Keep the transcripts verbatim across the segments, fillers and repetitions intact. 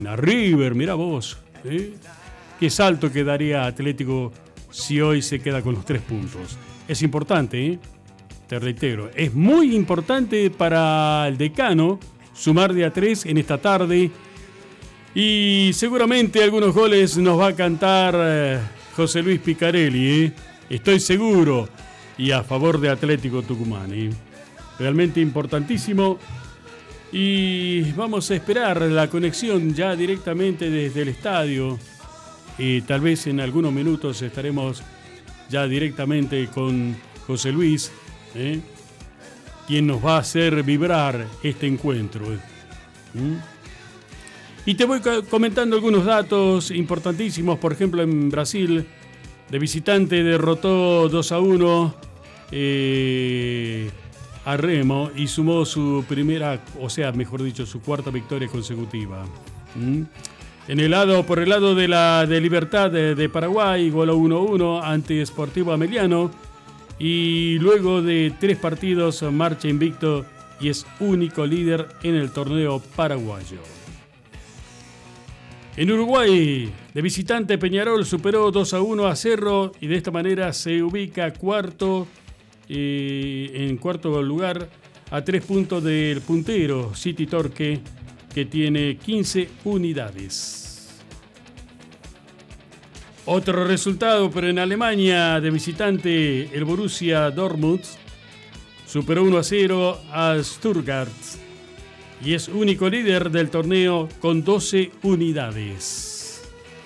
A River, mirá vos. ¿eh? Qué salto que daría Atlético si hoy se queda con los tres puntos. Es importante, ¿eh? Te reitero, es muy importante para el decano sumar de a tres en esta tarde. Y seguramente algunos goles nos va a cantar eh, José Luis Picarelli, ¿eh? Estoy seguro. Y a favor de Atlético Tucumán, ¿eh? Realmente importantísimo. Y vamos a esperar la conexión ya directamente desde el estadio. Y tal vez en algunos minutos estaremos ya directamente con José Luis, ¿eh? quien nos va a hacer vibrar este encuentro. ¿Mm? Y te voy comentando algunos datos importantísimos. Por ejemplo, en Brasil, de visitante derrotó dos a uno eh, a Remo y sumó su primera, o sea, mejor dicho, su cuarta victoria consecutiva. ¿Mm? En el lado, por el lado de la de Libertad de, de Paraguay, goló uno a uno ante Sportivo Ameliano y luego de tres partidos marcha invicto y es único líder en el torneo paraguayo. En Uruguay, de visitante Peñarol superó dos a uno a Cerro y de esta manera se ubica cuarto eh, en cuarto lugar a tres puntos del puntero City Torque, que tiene quince unidades. Otro resultado, pero en Alemania, de visitante, el Borussia Dortmund superó uno a cero a Stuttgart y es único líder del torneo con doce unidades.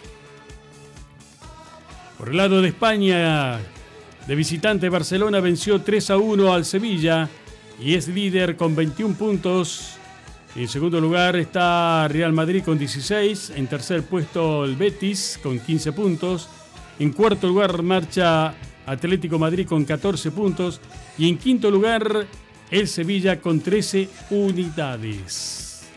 Por el lado de España, de visitante, Barcelona venció tres a uno al Sevilla y es líder con veintiún puntos. En segundo lugar está Real Madrid con dieciséis. En tercer puesto el Betis con quince puntos. En cuarto lugar marcha Atlético Madrid con catorce puntos. Y en quinto lugar el Sevilla con trece unidades.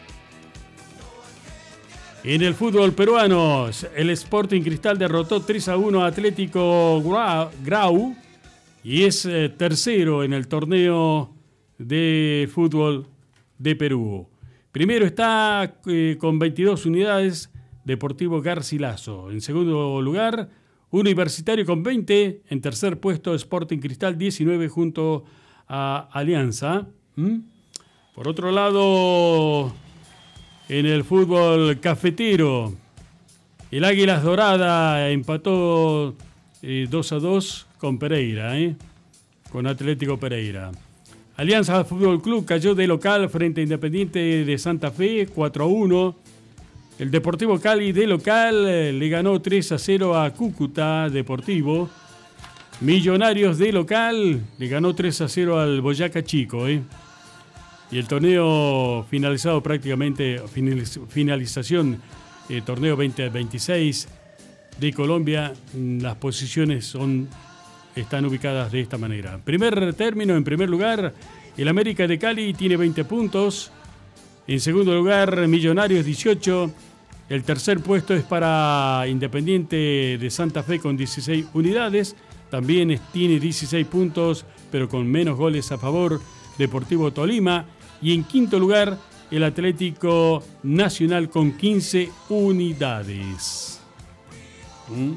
En el fútbol peruano, el Sporting Cristal derrotó tres a uno a Atlético Grau y es eh, tercero en el torneo de fútbol de Perú. Primero está eh, con veintidós unidades Deportivo Garcilaso. En segundo lugar, Universitario con veinte. En tercer puesto, Sporting Cristal diecinueve junto a Alianza. ¿Mm? Por otro lado, en el fútbol cafetero, el Águilas Dorada empató eh, dos a dos con Pereira, ¿eh? con Atlético Pereira. Alianza Fútbol Club cayó de local frente a Independiente de Santa Fe, cuatro a uno. El Deportivo Cali de local eh, le ganó tres a cero a Cúcuta Deportivo. Millonarios de local le ganó tres a cero al Boyacá Chico. ¿eh? Y el torneo finalizado prácticamente, finalización, eh, torneo veinte veintiséis de Colombia, las posiciones son... están ubicadas de esta manera. Primer término, en primer lugar, el América de Cali tiene veinte puntos. En segundo lugar, Millonarios dieciocho. El tercer puesto es para Independiente de Santa Fe con dieciséis unidades. También tiene dieciséis puntos, pero con menos goles a favor, Deportivo Tolima. Y en quinto lugar, el Atlético Nacional con quince unidades. ¿Mm?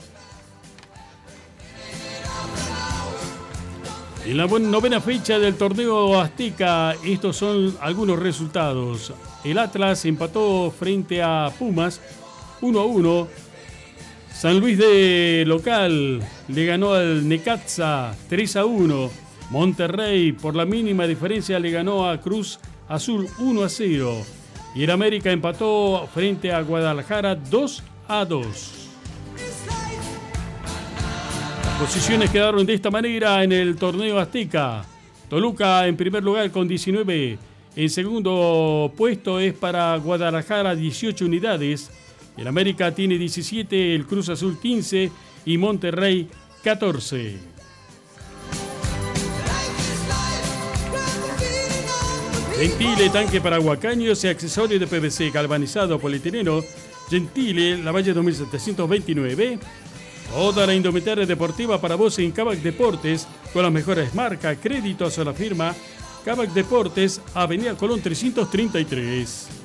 En la novena fecha del torneo Azteca, estos son algunos resultados. El Atlas empató frente a Pumas uno a uno. San Luis de local le ganó al Necaxa tres a uno. Monterrey por la mínima diferencia le ganó a Cruz Azul uno a cero. Y el América empató frente a Guadalajara dos a dos. Posiciones quedaron de esta manera en el torneo Azteca. Toluca en primer lugar con diecinueve. En segundo puesto es para Guadalajara, dieciocho unidades. El América tiene diecisiete, el Cruz Azul quince y Monterrey catorce. Gentile, tanque para huacaños y accesorios de P V C galvanizado polietileno. Gentile, la Valle dos mil setecientos veintinueve. Toda la indumentaria deportiva para vos en Kavak Deportes, con las mejores marcas, créditos a la firma Kavak Deportes, Avenida Colón trescientos treinta y tres.